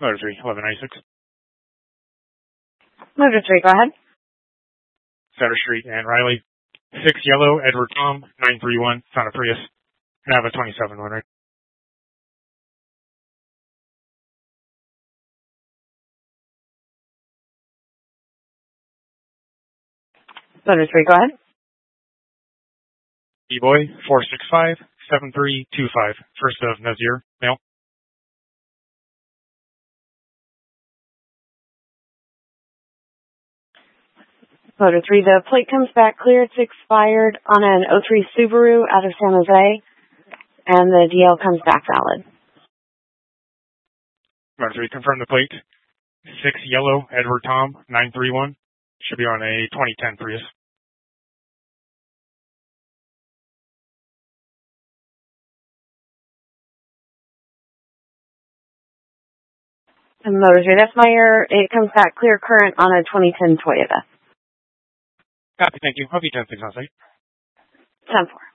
Motor 3, 1196. Motor 3, go ahead. Sutter Street and Riley. 6 yellow, Edward Tom, 931, found a Prius. And I have a 27 one, right? Motor 3, go ahead. E-Boy, 465-7325, first of Nazir, male. Motor 3, the plate comes back clear. It's expired on an 03 Subaru out of San Jose, and the DL comes back valid. Motor 3, confirm the plate. 6 yellow, Edward Tom, 931, should be on a 2010 Prius. And Motor 3, that's my error. It comes back clear current on a 2010 Toyota. Copy, thank you. I'll be 10-6 on site. 10-4.